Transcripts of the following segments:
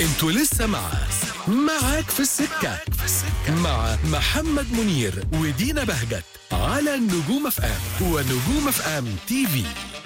انتوا لسه معاك في السكة مع محمد منير ودينا بهجت على النجوم اف ام ونجوم اف ام تي في.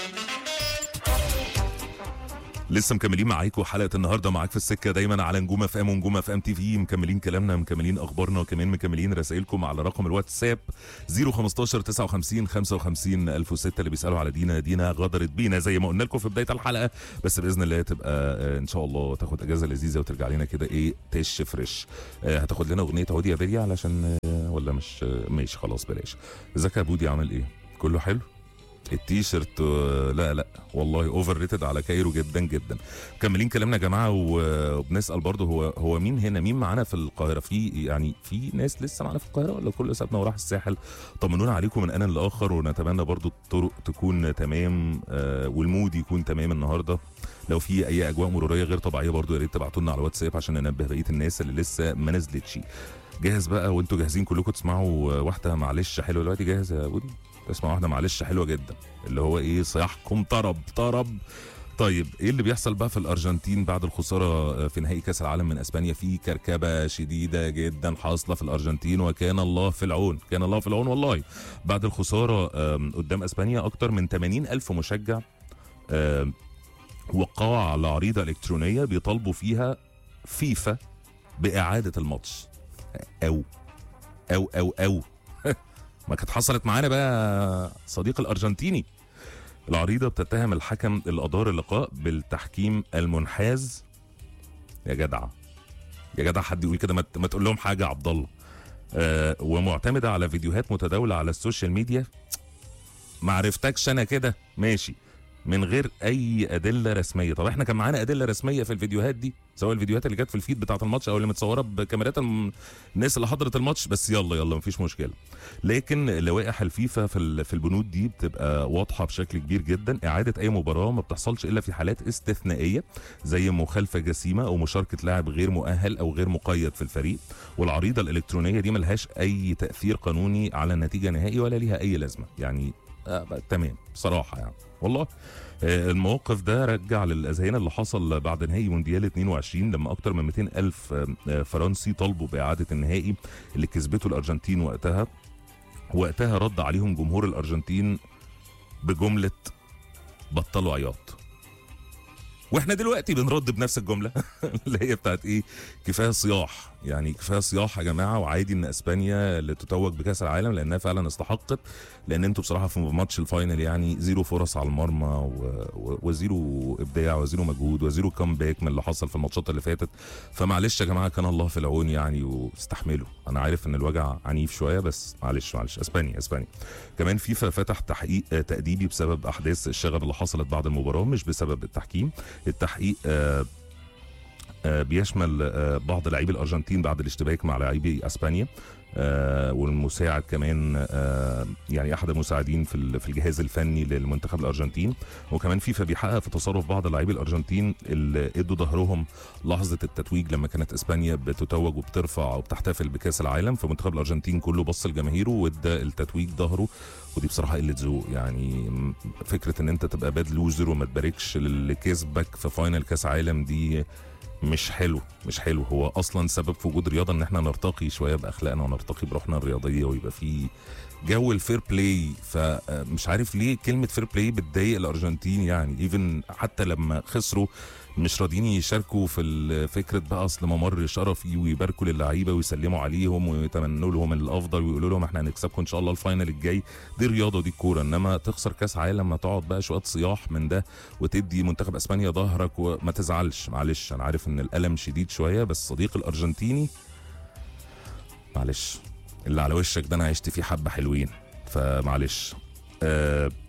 لسه مكملين معاكم حلقه النهارده معاك في السكه دايما على نجوم اف ام ونجوم اف ام تي في. مكملين كلامنا، مكملين اخبارنا، وكمان مكملين رسائلكم على رقم الواتساب 015 59 55 1006 اللي بيسالوا على دينا غدرت بينا زي ما قلنا لكم في بدايه الحلقه، بس باذن الله تبقى ان شاء الله تاخد اجازه لذيذه وترجع لنا كده تش فريش. هتاخد لنا اغنيه عودي يا بيريا علشان ولا مش ماشي خلاص بلاش. ازيك يا بودي، عامل ايه؟ كله حلو؟ التيشيرت لا والله اوفر ريتد على كايرو جدا جدا. مكملين كلامنا يا جماعه وبنسال برضه هو مين هنا، مين معانا في القاهره؟ في ناس لسه معانا في القاهره ولا كله سابنا وراح الساحل؟ طمنونا عليكم من انا لاخر، ونتمنى برضه الطرق تكون تمام والمود يكون تمام النهارده. لو في اي اجواء مروريه غير طبيعيه برضه يا ريت تبعتوا لنا على الواتساب عشان ننبه بقيه الناس اللي لسه ما نزلتش. جاهز بقى وانتوا جاهزين كلكم تسمعوا واحده معلش حلوه دلوقتي؟ جاهز يا بودي؟ اسمع واحده معلش حلوه جدا اللي هو صياحكم طرب. طيب ايه اللي بيحصل بقى في الارجنتين بعد الخساره في نهائي كاس العالم من اسبانيا؟ في كركبه شديده جدا حاصله في الارجنتين، وكان الله في العون، كان الله في العون والله. بعد الخساره قدام اسبانيا اكتر من 80,000 مشجع وقعوا على عريضه الكترونيه بيطالبوا فيها فيفا باعاده الماتش. او ما كانت حصلت معانا بقى صديق الارجنتيني. العريضه بتتهم الحكم اللي ادار اللقاء بالتحكيم المنحاز. يا جدع حد يقول كده؟ ما تقول لهم حاجه يا عبد الله. ومعتمده على فيديوهات متداوله على السوشيال ميديا. ما عرفتكش انا كده ماشي من غير اي ادله رسميه. طب احنا كان معانا ادله رسميه في الفيديوهات دي، سواء الفيديوهات اللي جت في الفيد بتاعه الماتش او اللي متصوره بكاميرات الناس اللي حضرت الماتش، بس يلا مفيش مشكله. لكن لوائح الفيفا في البنود دي بتبقى واضحه بشكل كبير جدا. اعاده اي مباراه ما بتحصلش الا في حالات استثنائيه زي مخالفه جسيمه او مشاركه لاعب غير مؤهل او غير مقيد في الفريق. والعريضه الالكترونيه دي ملهاش اي تاثير قانوني على النتيجه نهائي ولا ليها اي لازمه يعني. تمام بصراحه يعني والله. الموقف ده رجع للأذهان اللي حصل بعد نهائي مونديال 22 لما أكتر من 200,000 فرنسي طالبوا بإعادة النهائي اللي كسبته الأرجنتين وقتها رد عليهم جمهور الأرجنتين بجملة بطلوا عياط. واحنا دلوقتي بنرد بنفس الجمله اللي هي بتاعت كفايه صياح. يعني كفايه صياح يا جماعه، وعادي ان اسبانيا اللي تتوج بكاس العالم لانها فعلا استحقت، لان انتوا بصراحه في ماتش الفاينل يعني زيرو فرص على المرمى وزيرو ابداع وزيرو مجهود وزيرو كامباك من اللي حصل في الماتشات اللي فاتت. فمعلش يا جماعه كان الله في العون يعني، واستحملوا. انا عارف ان الوجع عنيف شويه بس معلش اسبانيا. كمان فيفا فتح تحقيق تأديبي بسبب احداث الشغب اللي حصلت بعد المباراه، مش بسبب التحكيم. التحقيق بيشمل بعض لاعبي الارجنتين بعد الاشتباك مع لاعبي اسبانيا، والمساعد كمان يعني احد المساعدين في الجهاز الفني للمنتخب الارجنتين. وكمان فيفا بيحقق في تصرف بعض لاعبي الارجنتين اللي ادوا ظهرهم لحظه التتويج لما كانت اسبانيا بتتوج وبترفع وبتحتفل بكاس العالم. فمنتخب الارجنتين كله بص لجماهيره وادى التتويج ظهره، ودي بصراحه قله ذوق. يعني فكره ان انت تبقى باد لوزر وما تباركش للي كسبك في فاينل كاس عالم دي مش حلو. هو اصلا سبب في وجود رياضه ان احنا نرتقي شويه باخلاقنا ونرتقي بروحنا الرياضيه ويبقى في جو الفير بلاي. فمش عارف ليه كلمه فير بلاي بتضايق الارجنتين يعني. ايفن حتى لما خسروا مش راضيين يشاركوا في فكره بقى اصل ممر شرفي، ويباركوا للعيبه ويسلموا عليهم ويتمنوا لهم الافضل ويقولوا لهم احنا هنكسبكم ان شاء الله الفاينل الجاي. دي رياضه ودي كوره، انما تخسر كاس عالم ما تقعد بقى شويه صياح من ده وتدي منتخب اسبانيا ظهرك وما تزعلش. معلش انا عارف ان الالم شديد شويه، بس صديق الارجنتيني معلش اللي على وشك ده انا عشت فيه حبه حلوين، فمعلش.